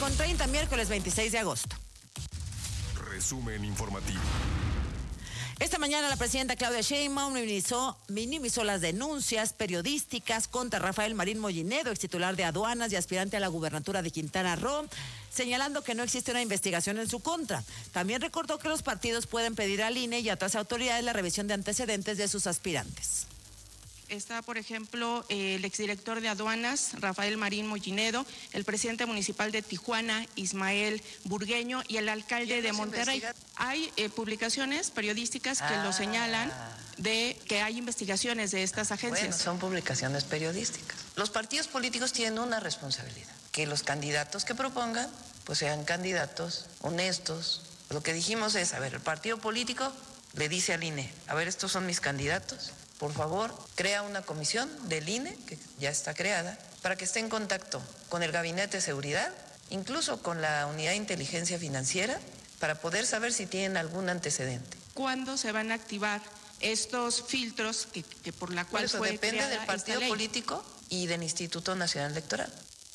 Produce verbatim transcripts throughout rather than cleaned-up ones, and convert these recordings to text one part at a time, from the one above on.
con treinta, miércoles veintiséis de agosto. Resumen informativo. Esta mañana la presidenta Claudia Sheinbaum minimizó, minimizó las denuncias periodísticas contra Rafael Marín Mollinedo, ex titular de aduanas y aspirante a la gubernatura de Quintana Roo, señalando que no existe una investigación en su contra. También recordó que los partidos pueden pedir al I N E y a otras autoridades la revisión de antecedentes de sus aspirantes. Está, por ejemplo, el exdirector de aduanas, Rafael Marín Mollinedo, el presidente municipal de Tijuana, Ismael Burgueño, y el alcalde de Monterrey. Investiga? Hay eh, publicaciones periodísticas que ah. lo señalan de que hay investigaciones de estas agencias. Bueno, son publicaciones periodísticas. Los partidos políticos tienen una responsabilidad, que los candidatos que propongan pues sean candidatos honestos. Lo que dijimos es, a ver, el partido político le dice al I N E, a ver, estos son mis candidatos. Por favor, crea una comisión del I N E, que ya está creada, para que esté en contacto con el Gabinete de Seguridad, incluso con la Unidad de Inteligencia Financiera, para poder saber si tienen algún antecedente. ¿Cuándo se van a activar estos filtros que, que por la cual Eso fue depende creada del partido esta ley? político y del Instituto Nacional Electoral.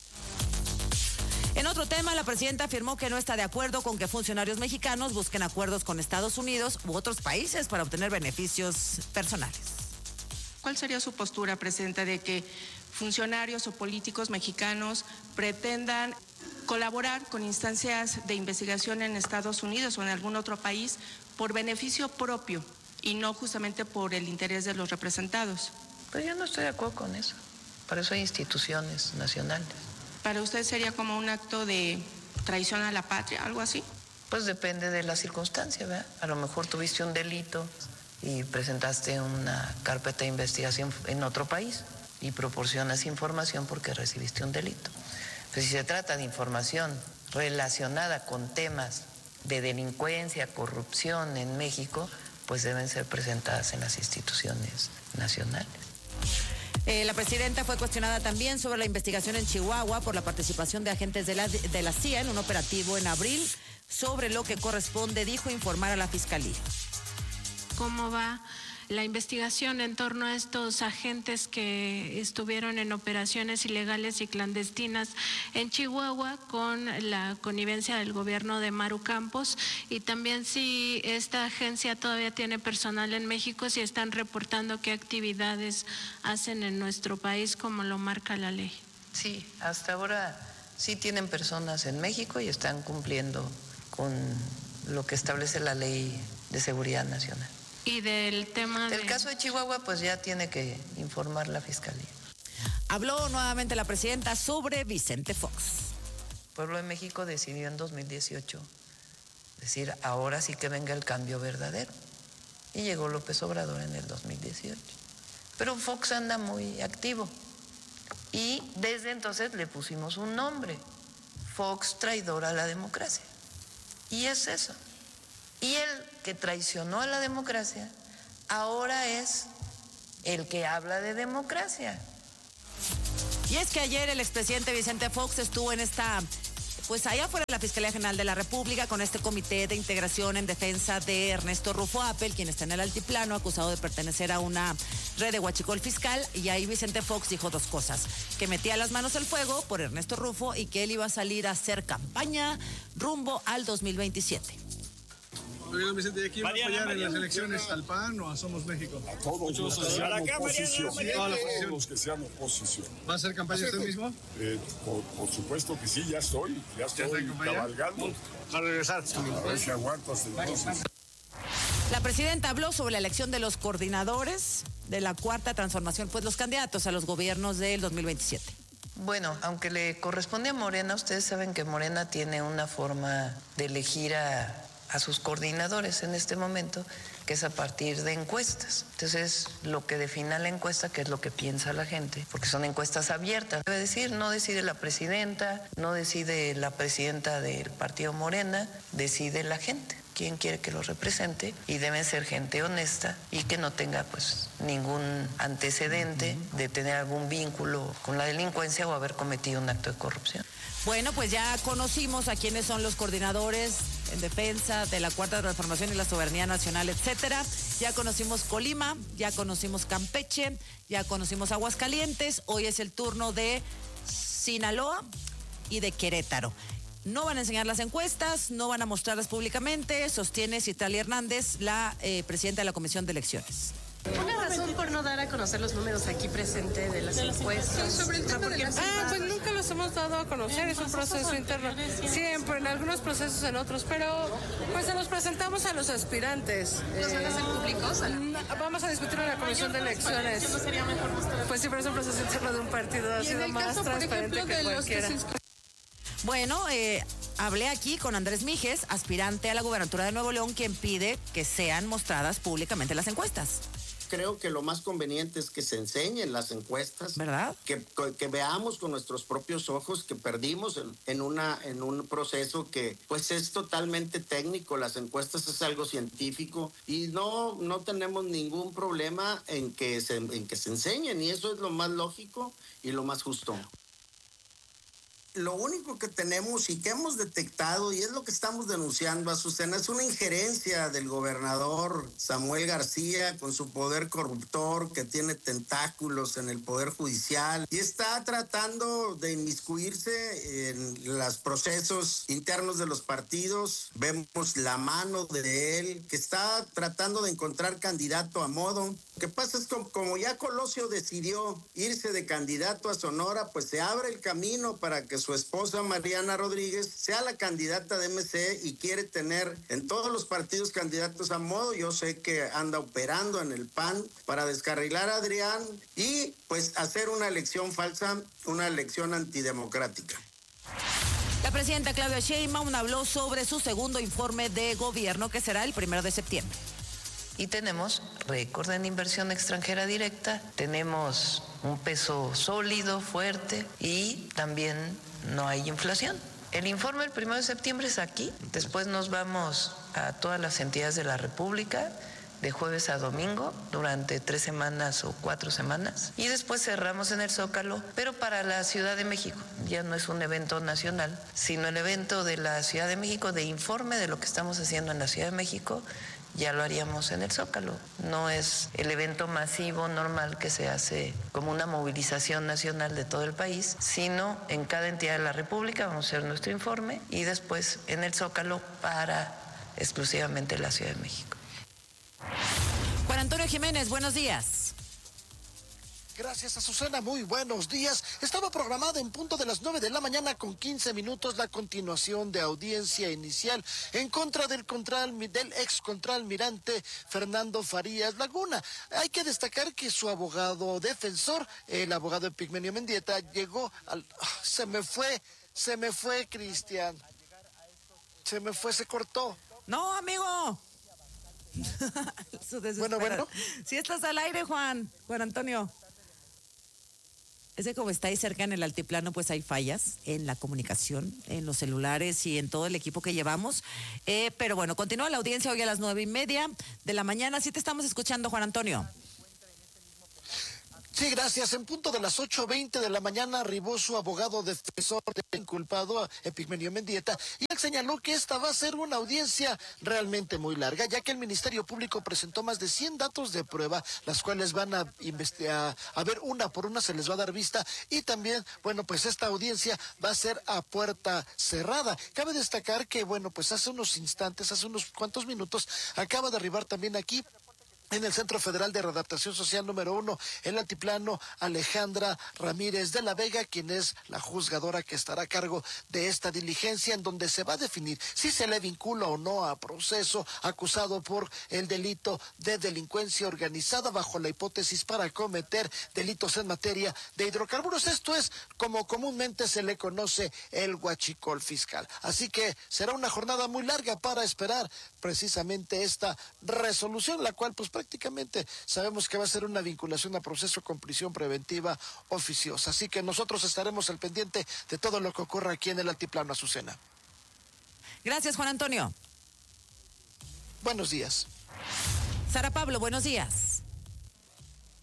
En otro tema, la presidenta afirmó que no está de acuerdo con que funcionarios mexicanos busquen acuerdos con Estados Unidos u otros países para obtener beneficios personales. ¿Cuál sería su postura, presidenta, de que funcionarios o políticos mexicanos pretendan colaborar con instancias de investigación en Estados Unidos o en algún otro país por beneficio propio y no justamente por el interés de los representados? Pues yo no estoy de acuerdo con eso. Para eso hay instituciones nacionales. ¿Para usted sería como un acto de traición a la patria, algo así? Pues depende de la circunstancia, ¿verdad? A lo mejor tuviste un delito y presentaste una carpeta de investigación en otro país y proporcionas información porque recibiste un delito. Pero si se trata de información relacionada con temas de delincuencia, corrupción en México, pues deben ser presentadas en las instituciones nacionales. Eh, la presidenta fue cuestionada también sobre la investigación en Chihuahua por la participación de agentes de la, de la C I A en un operativo en abril, sobre lo que corresponde, dijo, informar a la Fiscalía. ¿Cómo va la investigación en torno a estos agentes que estuvieron en operaciones ilegales y clandestinas en Chihuahua con la connivencia del gobierno de Maru Campos? Y también si esta agencia todavía tiene personal en México, si están reportando qué actividades hacen en nuestro país como lo marca la ley. Sí, hasta ahora sí tienen personas en México y están cumpliendo con lo que establece la Ley de Seguridad Nacional. Y del tema del de... caso de Chihuahua, pues ya tiene que informar la Fiscalía. Habló nuevamente la presidenta sobre Vicente Fox. El pueblo de México decidió en dos mil dieciocho decir, ahora sí que venga el cambio verdadero. Y llegó López Obrador en el dos mil dieciocho. Pero Fox anda muy activo. Y desde entonces le pusimos un nombre, Fox traidor a la democracia. Y es eso. Y el que traicionó a la democracia ahora es el que habla de democracia. Y es que ayer el expresidente Vicente Fox estuvo en esta, pues allá afuera de la Fiscalía General de la República con este comité de integración en defensa de Ernesto Rufo Appel, quien está en el altiplano acusado de pertenecer a una red de huachicol fiscal. Y ahí Vicente Fox dijo dos cosas: que metía las manos al fuego por Ernesto Rufo y que él iba a salir a hacer campaña rumbo al dos mil veintisiete. Oiga, Vicente, ¿y quién va a apoyar en las elecciones? ¿Al P A N o a Somos México? A todos los que sean oposición. Toda la oposición. Los que sean oposición. ¿Va a hacer campaña usted mismo? Eh, por, por supuesto que sí, ya estoy. Ya estoy cabalgando. Va a regresar. A ver si aguanto hasta entonces. La presidenta habló sobre la elección de los coordinadores de la Cuarta Transformación, pues los candidatos a los gobiernos del dos mil veintisiete. Bueno, aunque le corresponde a Morena, ustedes saben que Morena tiene una forma de elegir a... a sus coordinadores en este momento, que es a partir de encuestas. Entonces, lo que defina la encuesta, que es lo que piensa la gente, porque son encuestas abiertas. Debe decir, no decide la presidenta, no decide la presidenta del partido Morena, decide la gente quién quiere que lo represente, y deben ser gente honesta y que no tenga pues ningún antecedente de tener algún vínculo con la delincuencia o haber cometido un acto de corrupción. Bueno, pues ya conocimos a quiénes son los coordinadores en defensa de la Cuarta Transformación y la soberanía nacional, etcétera. Ya conocimos Colima, ya conocimos Campeche, ya conocimos Aguascalientes. Hoy es el turno de Sinaloa y de Querétaro. no van a enseñar las encuestas, no van a mostrarlas públicamente, sostiene Citlali Hernández, la eh, presidenta de la Comisión de Elecciones. ¿Una razón por no dar a conocer los números aquí presente de las encuestas? Sobre el tema de las ah, pues nunca los hemos dado a conocer, es un proceso interno. Siempre, en algunos procesos, en otros, pero pues se los presentamos a los aspirantes. ¿Los van a hacer públicos? Vamos a discutir en la Comisión de Elecciones. ¿No sería mejor mostrar? Pues sí, pero es un proceso interno de un partido, ha sido más transparente que cualquiera. Bueno, eh, hablé aquí con Andrés Mijes, aspirante a la gubernatura de Nuevo León, quien pide que sean mostradas públicamente las encuestas. Creo que lo más conveniente es que se enseñen las encuestas, ¿verdad? Que, que veamos con nuestros propios ojos que perdimos en, en, una, en un proceso que pues es totalmente técnico. Las encuestas es algo científico y no, no tenemos ningún problema en que, se, en que se enseñen, y eso es lo más lógico y lo más justo. Lo único que tenemos y que hemos detectado, y es lo que estamos denunciando, Azucena, es una injerencia del gobernador Samuel García con su poder corruptor que tiene tentáculos en el Poder Judicial y está tratando de inmiscuirse en los procesos internos de los partidos. Vemos la mano de él, que está tratando de encontrar candidato a modo. Lo que pasa es que como ya Colosio decidió irse de candidato a Sonora, pues se abre el camino para que su esposa Mariana Rodríguez sea la candidata de M C y quiere tener en todos los partidos candidatos a modo. Yo sé que anda operando en el P A N para descarrilar a Adrián y pues hacer una elección falsa, una elección antidemocrática. La presidenta Claudia Sheinbaum habló sobre su segundo informe de gobierno, que será el primero de septiembre. Y tenemos récord en inversión extranjera directa, tenemos un peso sólido, fuerte, y también no hay inflación. El informe el primero de septiembre es aquí, después nos vamos a todas las entidades de la República, de jueves a domingo, durante tres semanas o cuatro semanas, y después cerramos en el Zócalo, pero para la Ciudad de México. Ya no es un evento nacional, sino el evento de la Ciudad de México, de informe de lo que estamos haciendo en la Ciudad de México, ya lo haríamos en el Zócalo. No es el evento masivo normal que se hace como una movilización nacional de todo el país, sino en cada entidad de la República vamos a hacer nuestro informe y después en el Zócalo para exclusivamente la Ciudad de México. Juan Antonio Jiménez, buenos días. Gracias, Azucena, muy buenos días. Estaba programada en punto de las nueve de la mañana con quince minutos la continuación de audiencia inicial en contra del, contral, del ex contralmirante Fernando Farías Laguna. Hay que destacar que su abogado defensor, el abogado Epigmenio Mendieta, llegó al... Se me fue, se me fue, Cristian. Se me fue, se cortó. No, amigo. Bueno, bueno. Si estás al aire, Juan, Juan Antonio. Es que como está ahí cerca en el altiplano, pues hay fallas en la comunicación, en los celulares y en todo el equipo que llevamos. Eh, pero bueno, continúa la audiencia hoy a las nueve y media de la mañana. Sí te estamos escuchando, Juan Antonio. Sí, gracias. En punto de las ocho veinte de la mañana arribó su abogado defensor del inculpado, Epigmenio Mendieta, y él señaló que esta va a ser una audiencia realmente muy larga, ya que el Ministerio Público presentó más de cien datos de prueba, las cuales van a investigar, a ver una por una se les va a dar vista, y también, bueno, pues esta audiencia va a ser a puerta cerrada. Cabe destacar que, bueno, pues hace unos instantes, hace unos cuantos minutos, acaba de arribar también aquí en el Centro Federal de Readaptación Social número uno, el altiplano, Alejandra Ramírez de la Vega, quien es la juzgadora que estará a cargo de esta diligencia, en donde se va a definir si se le vincula o no a proceso, acusado por el delito de delincuencia organizada bajo la hipótesis para cometer delitos en materia de hidrocarburos. Esto es como comúnmente se le conoce el huachicol fiscal. Así que será una jornada muy larga para esperar precisamente esta resolución, la cual pues prácticamente sabemos que va a ser una vinculación a proceso con prisión preventiva oficiosa. Así que nosotros estaremos al pendiente de todo lo que ocurra aquí en el altiplano, Azucena. Gracias, Juan Antonio. Buenos días. Sara Pablo, buenos días.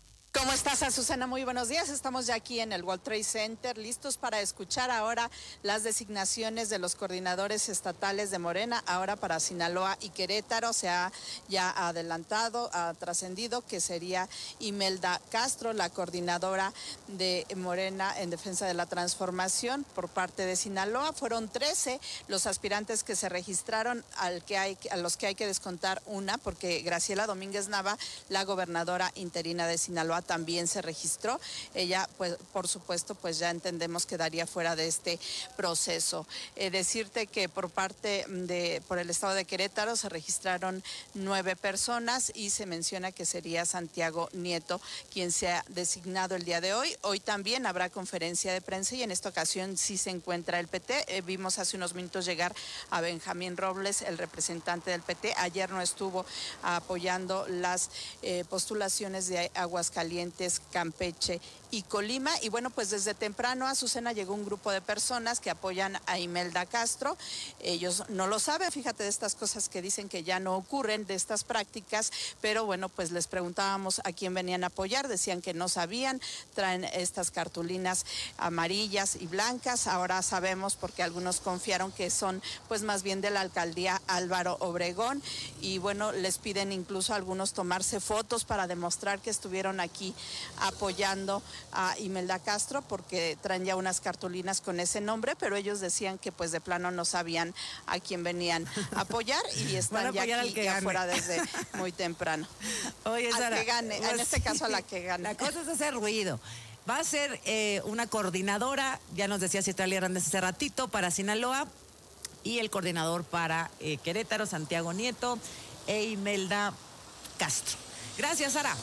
¿Cómo estás, Azucena? Muy buenos días. Estamos ya aquí en el World Trade Center, listos para escuchar ahora las designaciones de los coordinadores estatales de Morena, ahora para Sinaloa y Querétaro. Se ha ya adelantado, ha trascendido que sería Imelda Castro, la coordinadora de Morena en defensa de la transformación por parte de Sinaloa. Fueron trece los aspirantes que se registraron, al que hay, a los que hay que descontar una, porque Graciela Domínguez Nava, la gobernadora interina de Sinaloa, también se registró. Ella, pues, por supuesto, pues ya entendemos que quedaría fuera de este proceso. Eh, decirte que por parte de, por el estado de Querétaro se registraron nueve personas y se menciona que sería Santiago Nieto quien se ha designado el día de hoy. Hoy también habrá conferencia de prensa y en esta ocasión sí se encuentra el P T. Eh, vimos hace unos minutos llegar a Benjamín Robles, el representante del P T. Ayer no estuvo apoyando las eh, postulaciones de Aguascalientes, Campeche y Colima. Y bueno, pues desde temprano, Azucena, llegó un grupo de personas que apoyan a Imelda Castro. Ellos no lo saben, fíjate, de estas cosas que dicen que ya no ocurren, de estas prácticas, pero bueno, pues les preguntábamos a quién venían a apoyar, decían que no sabían, traen estas cartulinas amarillas y blancas. Ahora sabemos, porque algunos confiaron que son pues más bien de la alcaldía Álvaro Obregón, y bueno, les piden incluso a algunos tomarse fotos para demostrar que estuvieron aquí apoyando a Imelda Castro, porque traen ya unas cartulinas con ese nombre, pero ellos decían que pues de plano no sabían a quién venían a apoyar y están ya aquí ya afuera desde muy temprano. Oye, al Sara, que gane, pues, en este caso a la que gane. La cosa es hacer ruido. Va a ser eh, una coordinadora, ya nos decía Citlali Hernández hace ratito, para Sinaloa, y el coordinador para eh, Querétaro, Santiago Nieto e Imelda Castro. Gracias, Sara.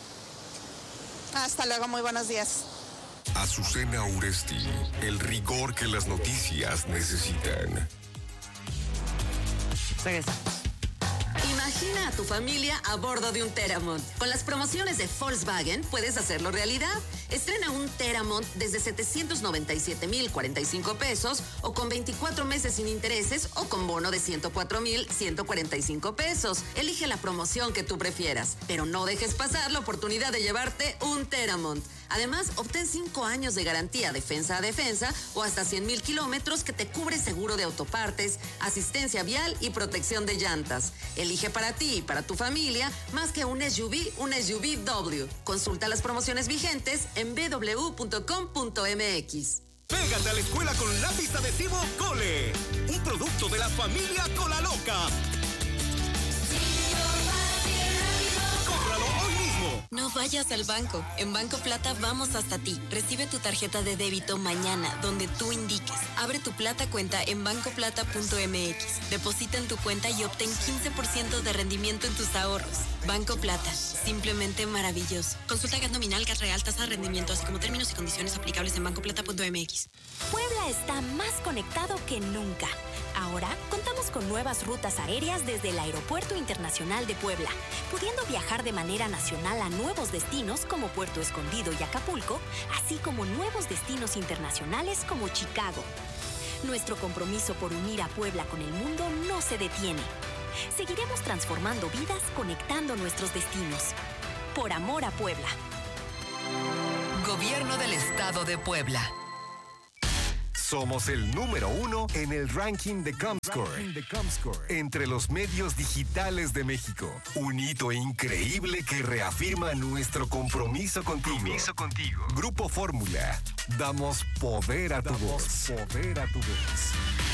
Hasta luego, muy buenos días. Azucena Uresti, el rigor que las noticias necesitan. Regresamos. Imagina a tu familia a bordo de un Teramont. Con las promociones de Volkswagen puedes hacerlo realidad. Estrena un Teramont desde setecientos noventa y siete mil cuarenta y cinco pesos o con veinticuatro meses sin intereses o con bono de ciento cuatro mil ciento cuarenta y cinco pesos. Elige la promoción que tú prefieras, pero no dejes pasar la oportunidad de llevarte un Teramont. Además, obtén cinco años de garantía defensa a defensa o hasta cien mil kilómetros que te cubre seguro de autopartes, asistencia vial y protección de llantas. Elige para ti y para tu familia más que un S U V, un S U V W. Consulta las promociones vigentes en b w punto com punto m x. Pégate a la escuela con lápiz adhesivo Cole, un producto de la familia Cola Loca. No vayas al banco. En Banco Plata vamos hasta ti. Recibe tu tarjeta de débito mañana, donde tú indiques. Abre tu Plata cuenta en banco plata punto m x. Deposita en tu cuenta y obtén quince por ciento de rendimiento en tus ahorros. Banco Plata. Simplemente maravilloso. Consulta gas nominal, gas real, tasa de rendimiento, así como términos y condiciones aplicables en banco plata punto m x. Puebla está más conectado que nunca. Ahora contamos con nuevas rutas aéreas desde el Aeropuerto Internacional de Puebla, pudiendo viajar de manera nacional a nuevos destinos como Puerto Escondido y Acapulco, así como nuevos destinos internacionales como Chicago. Nuestro compromiso por unir a Puebla con el mundo no se detiene. Seguiremos transformando vidas conectando nuestros destinos. Por amor a Puebla. Gobierno del Estado de Puebla. Somos el número uno en el ranking de Comscore, entre los medios digitales de México. Un hito increíble que reafirma nuestro compromiso contigo. Compromiso contigo. Grupo Fórmula. Damos poder a tu voz. Poder a tu voz.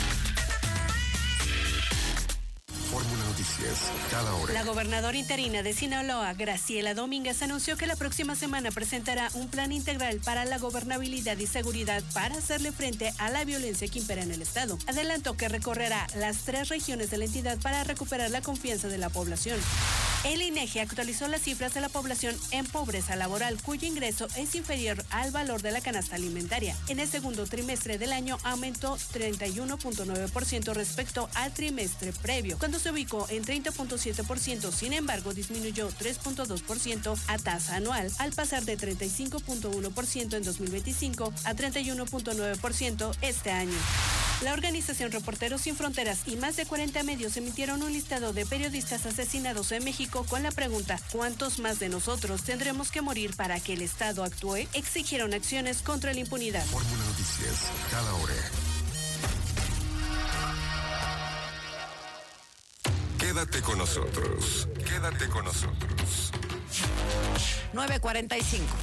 Fórmula Noticias, cada hora. La gobernadora interina de Sinaloa, Graciela Domínguez, anunció que la próxima semana presentará un plan integral para la gobernabilidad y seguridad para hacerle frente a la violencia que impera en el estado. Adelantó que recorrerá las tres regiones de la entidad para recuperar la confianza de la población. El INEGI actualizó las cifras de la población en pobreza laboral, cuyo ingreso es inferior al valor de la canasta alimentaria. En el segundo trimestre del año aumentó treinta y uno punto nueve por ciento respecto al trimestre previo, cuando se ubicó en treinta punto siete por ciento. Sin embargo, disminuyó tres punto dos por ciento a tasa anual, al pasar de treinta y cinco punto uno por ciento en dos mil veinticinco a treinta y uno punto nueve por ciento este año. La organización Reporteros Sin Fronteras y más de cuarenta medios emitieron un listado de periodistas asesinados en México con la pregunta: ¿cuántos más de nosotros tendremos que morir para que el Estado actúe? Exigieron acciones contra la impunidad. Fórmula Noticias, cada hora. Quédate con nosotros, quédate con nosotros. nueve cuarenta y cinco.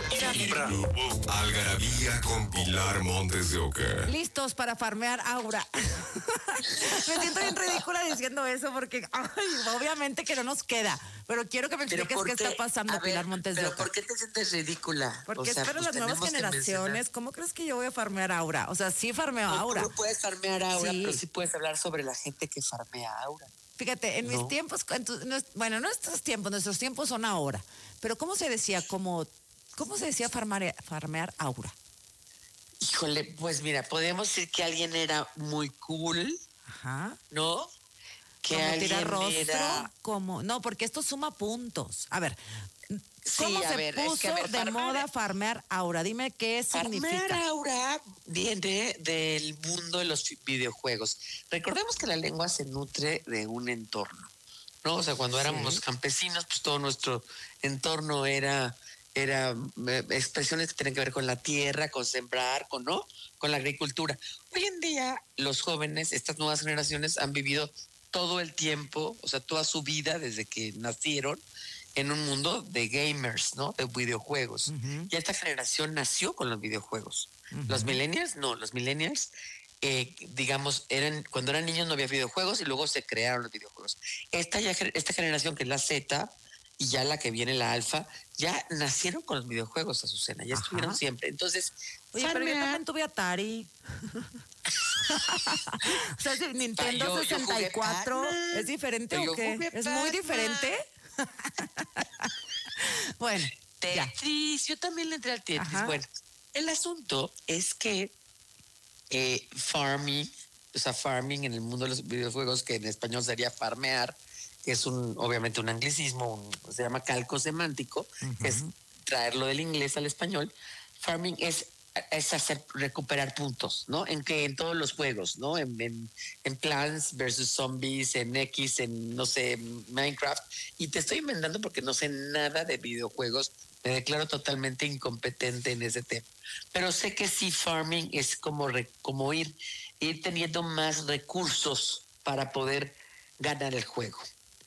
Algarabía con Pilar Montes de Oca. Listos para farmear Aura. Me siento bien ridícula diciendo eso porque ay, obviamente que no nos queda. Pero quiero que me expliques qué, qué está pasando, ver, Pilar Montes de Oca. ¿Por qué te sientes ridícula? Porque o sea, espero pues las nuevas generaciones. ¿Cómo crees que yo voy a farmear Aura? O sea, sí farmeo no, Aura. No puedes farmear Aura, sí. pero sí puedes hablar sobre la gente que farmea Aura. Fíjate, en no. mis tiempos, en tu, no, bueno, nuestros tiempos, nuestros tiempos son ahora. Pero ¿cómo se decía? Como, ¿Cómo se decía farmar, farmear Aura? Híjole, pues mira, podemos decir que alguien era muy cool. Ajá. ¿No? Que como alguien tirar rostro, era... como... No, porque esto suma puntos. A ver, ¿cómo sí, a se ver, puso es que, a ver, de farmear, moda farmear Aura? Dime qué significa. Farmear Aura viene del mundo de los videojuegos. Recordemos que la lengua se nutre de un entorno, ¿no? O sea, cuando éramos sí. campesinos, pues todo nuestro entorno era... era eh, expresiones que tienen que ver con la tierra, con sembrar, con no, con la agricultura. Hoy en día los jóvenes, estas nuevas generaciones han vivido todo el tiempo, o sea, toda su vida desde que nacieron en un mundo de gamers, ¿no? De videojuegos. Uh-huh. Y esta generación nació con los videojuegos. Uh-huh. Los millennials, no, los millennials, eh, digamos, eran cuando eran niños no había videojuegos y luego se crearon los videojuegos. Esta, ya, esta generación que es la Z y ya la que viene la alfa, ya nacieron con los videojuegos, Azucena, ya Ajá. estuvieron siempre. Entonces, oye, farmear... pero yo también tuve Atari. O sea, si Nintendo yo, sesenta y cuatro, yo ¿es diferente o qué? ¿Es muy diferente? Bueno, Tetris, yo también le entré al Tetris. Ajá. Bueno, el asunto es que eh, farming, o sea, farming en el mundo de los videojuegos, que en español sería farmear, que es un, obviamente un anglicismo, un, se llama calco semántico, uh-huh. que es traerlo del inglés al español. Farming es, es hacer, recuperar puntos, ¿no? En que en todos los juegos, ¿no? En, en, en Plants versus Zombies, en X, en, no sé, Minecraft. Y te estoy inventando porque no sé nada de videojuegos. Me declaro totalmente incompetente en ese tema. Pero sé que sí, farming es como, re, como ir, ir teniendo más recursos para poder ganar el juego.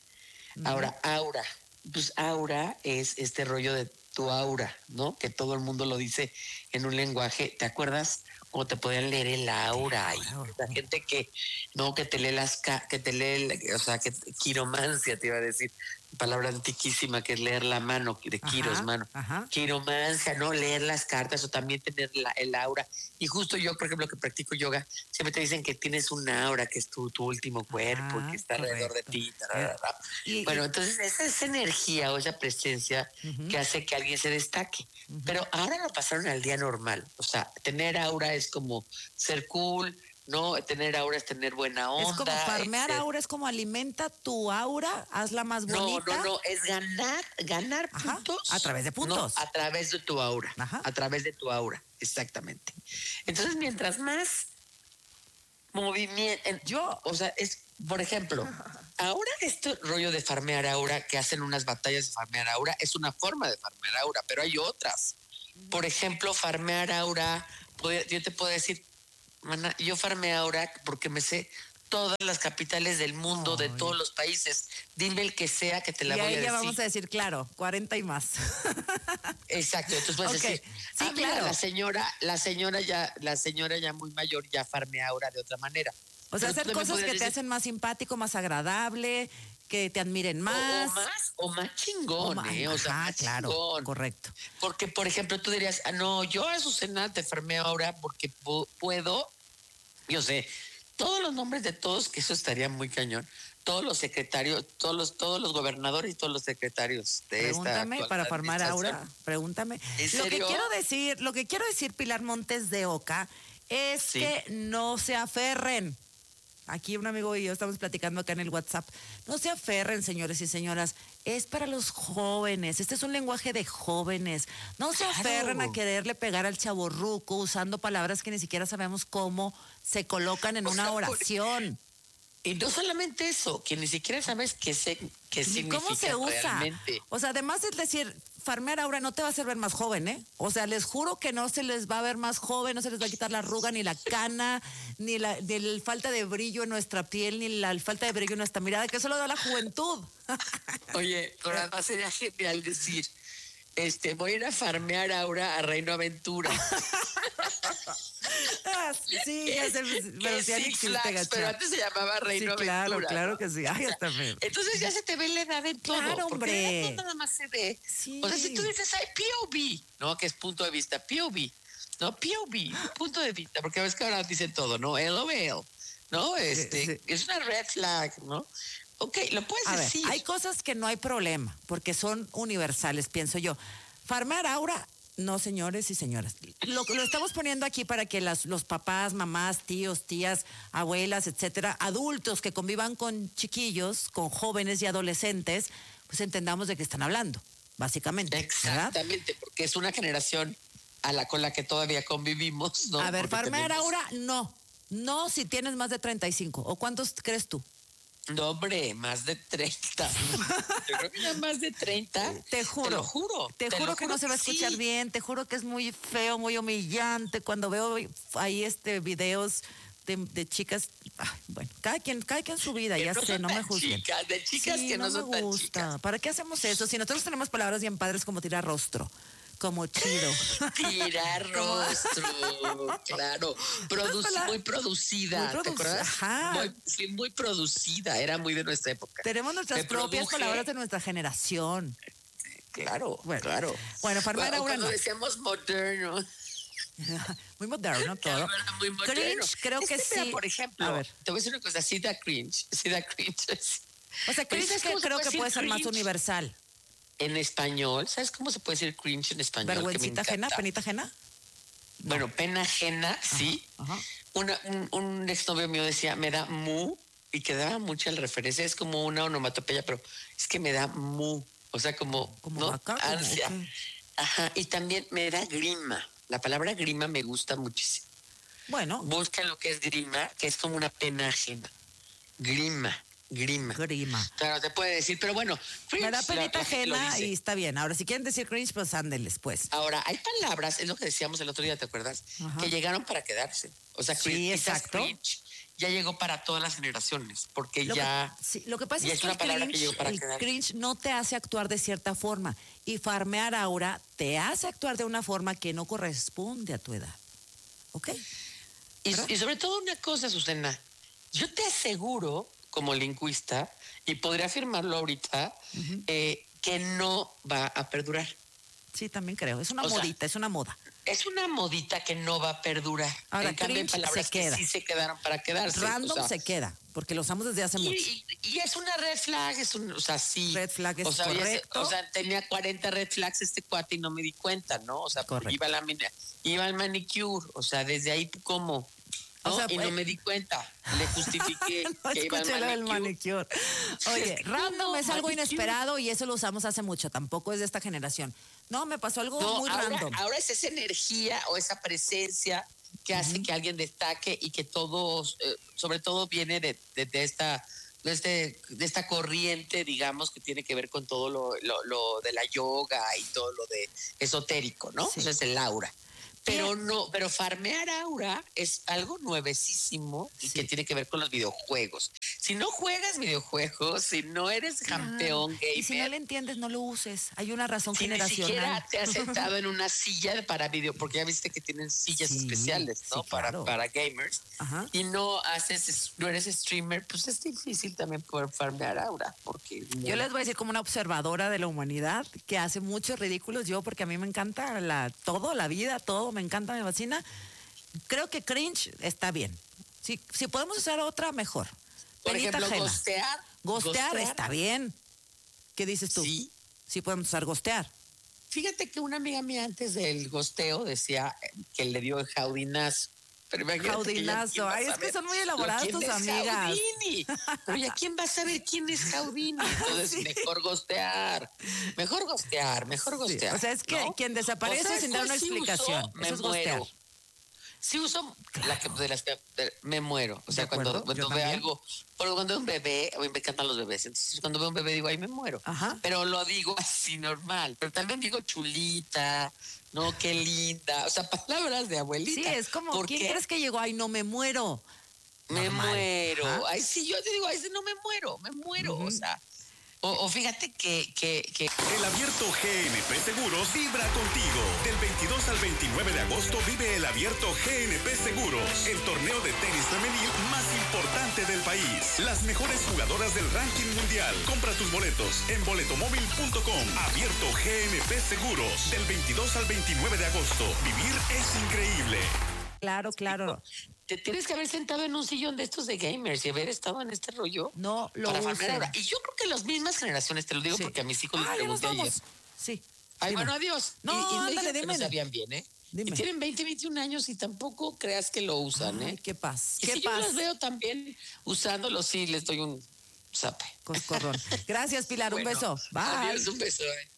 Ahora, aura. Pues aura es este rollo de tu aura, ¿no? Que todo el mundo lo dice en un lenguaje. ¿Te acuerdas cómo te podían leer el aura? Y la gente que, no, que te lee las, que te lee, o sea, que quiromancia te iba a decir, palabra antiquísima que es leer la mano, de quiros, mano. Ajá. Quiromancia, ¿no? Leer las cartas o también tener la, el aura. Y justo yo, por ejemplo, que practico yoga, siempre te dicen que tienes una aura, que es tu, tu último cuerpo, ah, que está correcto. Alrededor de ti. Y, bueno, entonces esa es energía o esa presencia uh-huh. que hace que alguien se destaque. Uh-huh. Pero ahora lo pasaron al día normal. O sea, tener aura es como ser cool, no, tener aura es tener buena onda. Es como farmear es, aura, es como alimenta tu aura, hazla más bonita. No, no, no, es ganar, ganar Ajá, puntos. a través de puntos. No, a través de tu aura. Ajá. A través de tu aura, exactamente. Entonces, mientras más movimiento, yo, o sea, es, por ejemplo, ahora este rollo de farmear aura, que hacen unas batallas de farmear aura, es una forma de farmear aura, pero hay otras. Por ejemplo, farmear aura, yo te puedo decir, Mana, yo farmé ahora porque me sé todas las capitales del mundo, Ay. de todos los países. Dime el que sea que te la y voy a decir. Y ahí ya vamos a decir, claro, cuarenta y más. Exacto, entonces puedes okay. decir, sí, ah, claro. Mira, la señora, la señora ya, la señora ya muy mayor ya farmea ahora de otra manera. O sea, Pero hacer cosas que decir, te hacen más simpático, más agradable, que te admiren más. O, o más, o más chingón, o más, ¿eh? O sea, ajá, más claro, chingón. correcto. Porque, por ejemplo, tú dirías, ah, no, yo a Azucena te farmeo ahora porque puedo, yo sé, todos los nombres de todos, que eso estaría muy cañón, todos los secretarios, todos los, todos los gobernadores y todos los secretarios de pregúntame esta para farmar aura, pregúntame. ¿En lo serio? que quiero decir, lo que quiero decir, Pilar Montes de Oca, es sí. que no se aferren. aquí un amigo y yo estamos platicando acá en el WhatsApp. No se aferren, señores y señoras. Es para los jóvenes. Este es un lenguaje de jóvenes. No se Claro. aferren a quererle pegar al chavorruco usando palabras que ni siquiera sabemos cómo se colocan en O una sea, por- oración. Y no solamente eso, que ni siquiera sabes qué, se, qué significa ¿Cómo se usa? realmente. O sea, además es decir, farmear ahora no te va a hacer ver más joven, ¿eh? O sea, les juro que no se les va a ver más joven, no se les va a quitar la arruga, ni la cana, ni la, ni la falta de brillo en nuestra piel, ni la falta de brillo en nuestra mirada, que eso lo da la juventud. Oye, pero además sería genial decir, este, voy a ir a farmear ahora a Reino Aventura. Ah, sí, ya sé, pero Que sí ya ni Six existe, Flags, gacha. pero antes se llamaba Reino Sí, claro, Aventura. claro ¿no? que sí. Ay, está feo. Entonces ya se te ve la edad en todo. Claro, porque hombre. la edad no nada más se ve. O sea, si tú dices, ay, P O V, ¿no? Que es punto de vista, P O V, ¿no? P O V, punto de vista, porque ves que ahora dicen todo, ¿no? L O L, ¿no? Este, Sí, sí. es una red flag, ¿no? Ok, lo puedes A ver, decir. hay cosas que no hay problema, porque son universales, pienso yo. Farmear aura, no, señores y señoras. Lo, lo estamos poniendo aquí para que las, los papás, mamás, tíos, tías, abuelas, etcétera, adultos que convivan con chiquillos, con jóvenes y adolescentes, pues entendamos de qué están hablando, básicamente. ¿verdad? Exactamente, porque es una generación a la con la que todavía convivimos, ¿no? A ver, Porque farmear tenemos- aura, no. No si tienes más de treinta y cinco. ¿O cuántos crees tú? No, hombre, más de treinta. Yo creo que ya más de treinta. Te juro. Te lo juro. Te, juro lo que no se va a escuchar sí. bien, te juro que es muy feo, muy humillante cuando veo ahí este videos de, de chicas. Ay, bueno, cada quien, cada quien su vida, Que ya no sé, son no me tan juzguen. chicas, de chicas Sí, que no, me son tan gusta. chicas. ¿Para qué hacemos eso? Si nosotros tenemos palabras bien padres como tirar rostro, como chido. Tirar rostro, claro. Produ- muy producida, Muy ¿te produc- acuerdas? Ajá. Muy, sí, muy producida, era muy de nuestra época. Tenemos nuestras Me propias produje. palabras de nuestra generación. Claro, Bueno, claro. Bueno, farmear Bueno, aura cuando no. decíamos moderno. Muy moderno todo. Muy moderno. Cringe, creo Es que mira, sí. por ejemplo, A ver. te voy a decir una cosa, sí da cringe, sí da cringe. O sea, Pero cringe ¿sabes que cómo se creo puede que decir puede ser más cringe? universal. En español, ¿sabes cómo se puede decir cringe en español? Que me ¿Vergüencita ajena? encanta. ¿Penita ajena? Bueno, pena ajena, sí. Una, un, un exnovio mío decía, me da mu, y que daba mucha la referencia, es como una onomatopeya, pero es que me da mu, o sea, como, ¿Como ¿no? vaca? ¿Como Ansia. qué? Ajá, y también me da grima. La palabra grima me gusta muchísimo. Bueno. Busca lo que es grima, que es como una pena ajena. Grima, grima. Grima. Claro, te puede decir, pero bueno, cringe, Me da la- penita la gente lo ajena dice. y está bien. Ahora, si quieren decir cringe, pues ándeles, pues. Ahora, hay palabras, es lo que decíamos el otro día, ¿te acuerdas? Ajá. Que llegaron para quedarse. O sea, Sí, cri- quizás exacto. cringe ya llegó para todas las generaciones, porque Lo ya... que, sí, lo que pasa ya es es que una el, palabra que cringe, llegó para el quedarse. cringe no te hace actuar de cierta forma. Y farmear ahora te hace actuar de una forma que no corresponde a tu edad. ¿Ok? Y, y sobre todo una cosa, Susana, yo te aseguro, como lingüista, y podría afirmarlo ahorita, eh, que no va a perdurar. Sí, también creo. Es una O sea, modita, es una moda. Es una modita que no va a perdurar. Ahora, en cambio, hay cringe palabras se queda. que sí se quedaron para quedarse. Random o sea, se queda, porque lo usamos desde hace y, mucho. y- y es una red flag, es un, o sea, sí. Red flag es o sea, oye, correcto. o sea, tenía cuarenta red flags este cuate y no me di cuenta, ¿no? O sea, Correcto. iba, a la, mina- iba al manicure, o sea, desde ahí, ¿cómo? ¿No? O sea, y pues- no me di cuenta. Le justifiqué No que iba al escuché lo del manicure. manicure. Oye, Es que, random ¿cómo? es algo Manicure. inesperado y eso lo usamos hace mucho. Tampoco es de esta generación. No, me pasó algo No, muy ahora, random. ahora es esa energía o esa presencia que hace que alguien destaque y que todos, eh, sobre todo viene de, de- de esta de, este, de esta corriente, digamos, que tiene que ver con todo lo, lo- lo de la yoga y todo lo de esotérico, ¿no? Sí. Eso es el aura. Pero no, pero farmear aura es algo nuevecísimo y que tiene que ver con los videojuegos. Si no juegas videojuegos, si no eres campeón gamer, Y si no le entiendes, no lo uses. Hay una razón si ni generacional. siquiera te has sentado en una silla para video, porque ya viste que tienen sillas Sí, especiales, ¿no? sí, claro. para, para gamers. Ajá. Y no haces, no eres streamer, pues es difícil también poder farmear aura, porque Yo les voy a decir como una observadora de la humanidad que hace muchos ridículos yo porque a mí me encanta la, todo, la vida, todo, me encanta, me fascina. Creo que cringe está bien. Si, si podemos usar otra, mejor. por Penita ejemplo, ajena. gostear. Gostear está bien. ¿Qué dices tú? Sí. Sí podemos usar gostear. Fíjate que una amiga mía antes del gosteo decía que le dio el jaudinazo. Pero imagínate Jaudinazo. que Ay, es que son muy elaboradas tus amigas. Jaudini? Pero ya quién va a saber quién es Jaudini. Entonces, sí. mejor gostear. Mejor gostear, mejor gostear. Sí. O sea, es que ¿no? quien desaparece o sea, sin dar una explicación. Uso, me Eso es muero. gostear. Sí uso la que, de las que de, me muero. O sea, cuando, cuando veo también. algo, por cuando veo un bebé, a mí me encantan los bebés. Entonces, cuando veo un bebé digo, ay, me muero. Ajá. Pero lo digo así normal. Pero también digo chulita, no, qué linda. O sea, palabras de abuelita. Sí, es como, ¿quién crees que llegó? Ay, no me muero. Me normal. muero. Ajá. Ay, sí, yo te digo, ay, sí, no me muero, me muero. Uh-huh. O sea. O, o fíjate que, que, que... El Abierto G N P Seguros vibra contigo. Del veintidós al veintinueve de agosto vive el Abierto G N P Seguros, el torneo de tenis femenil más importante del país. Las mejores jugadoras del ranking mundial. Compra tus boletos en boletomóvil punto com. Abierto G N P Seguros. Del veintidós al veintinueve de agosto. Vivir es increíble. Claro, claro. Te tienes que haber sentado en un sillón de estos de gamers y haber estado en este rollo. No, lo para uso. Y yo creo que las mismas generaciones, te lo digo sí. porque a mis hijos les pregunté ayer. Sí. Ay, dime. bueno, adiós. No, y, y ándale, dime. dime. No sabían bien, ¿eh? Dime. Y tienen veinte, veintiún años y tampoco creas que lo usan, Ay, ¿eh? qué paz. Y qué si paz. yo las veo también usándolo, sí, les doy un zape. Coscorrón. Gracias, Pilar. Bueno, un beso. Bye. Adiós, un beso. ¿eh?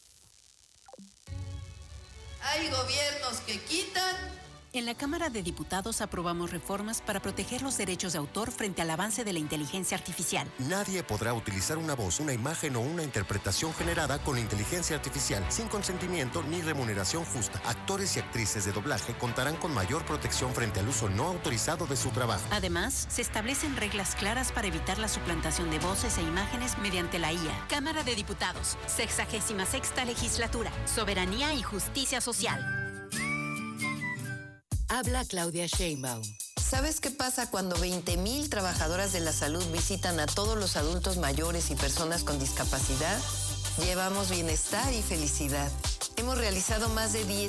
Hay gobiernos que quitan. En la Cámara de Diputados aprobamos reformas para proteger los derechos de autor frente al avance de la inteligencia artificial. Nadie podrá utilizar una voz, una imagen o una interpretación generada con inteligencia artificial sin consentimiento ni remuneración justa. Actores y actrices de doblaje contarán con mayor protección frente al uso no autorizado de su trabajo. Además, se establecen reglas claras para evitar la suplantación de voces e imágenes mediante la I A. Cámara de Diputados, sexagésima sexta legislatura, soberanía y justicia social. Habla Claudia Sheinbaum. ¿Sabes qué pasa cuando veinte mil trabajadoras de la salud visitan a todos los adultos mayores y personas con discapacidad? Llevamos bienestar y felicidad. Hemos realizado más de diez